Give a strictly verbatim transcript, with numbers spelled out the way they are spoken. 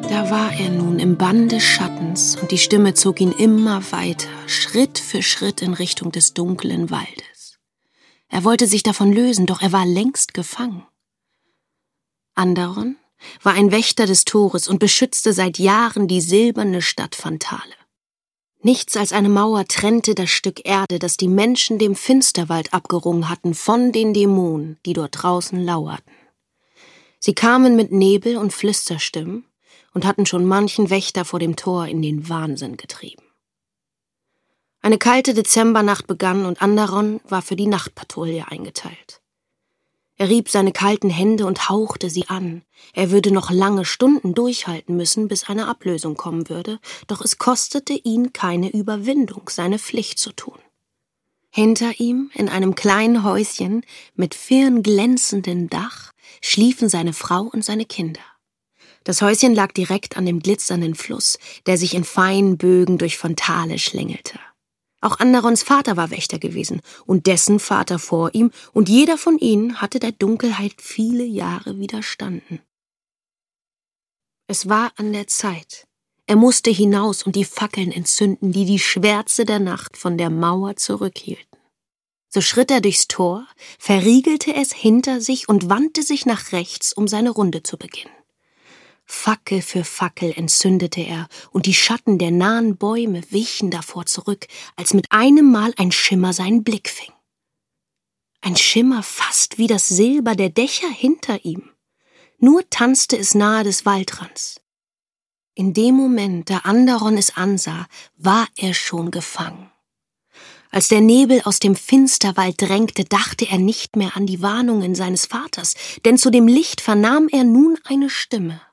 Da war er nun im Bann des Schattens, und die Stimme zog ihn immer weiter, Schritt für Schritt in Richtung des dunklen Waldes. Er wollte sich davon lösen, doch er war längst gefangen. Andaron war ein Wächter des Tores und beschützte seit Jahren die silberne Stadt Phantale. Nichts als eine Mauer trennte das Stück Erde, das die Menschen dem Finsterwald abgerungen hatten, von den Dämonen, die dort draußen lauerten. Sie kamen mit Nebel und Flüsterstimmen und hatten schon manchen Wächter vor dem Tor in den Wahnsinn getrieben. Eine kalte Dezembernacht begann und Andaron war für die Nachtpatrouille eingeteilt. Er rieb seine kalten Hände und hauchte sie an. Er würde noch lange Stunden durchhalten müssen, bis eine Ablösung kommen würde, doch es kostete ihn keine Überwindung, seine Pflicht zu tun. Hinter ihm, in einem kleinen Häuschen mit firnglänzendem Dach, schliefen seine Frau und seine Kinder. Das Häuschen lag direkt an dem glitzernden Fluss, der sich in feinen Bögen durch Phantale schlängelte. Auch Andarons Vater war Wächter gewesen und dessen Vater vor ihm, und jeder von ihnen hatte der Dunkelheit viele Jahre widerstanden. Es war an der Zeit. Er musste hinaus und die Fackeln entzünden, die die Schwärze der Nacht von der Mauer zurückhielten. So schritt er durchs Tor, verriegelte es hinter sich und wandte sich nach rechts, um seine Runde zu beginnen. Fackel für Fackel entzündete er, und die Schatten der nahen Bäume wichen davor zurück, als mit einem Mal ein Schimmer seinen Blick fing. Ein Schimmer fast wie das Silber der Dächer hinter ihm. Nur tanzte es nahe des Waldrands. In dem Moment, da Andaron es ansah, war er schon gefangen. Als der Nebel aus dem Finsterwald drängte, dachte er nicht mehr an die Warnungen seines Vaters, denn zu dem Licht vernahm er nun eine Stimme.